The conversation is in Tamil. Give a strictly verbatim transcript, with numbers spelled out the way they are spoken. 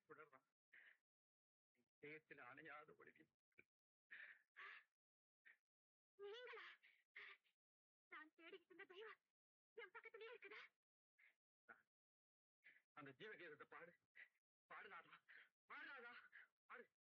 சுடர்றான். தேயத்தில் அணையாத ஒளிவி. நீங்களா? நான் தேடிக்கிட்டு இருந்த தெய்வம் என் பக்கத்திலேயே இருக்குதா? அந்த ஜீவகீதத்தை பாடு.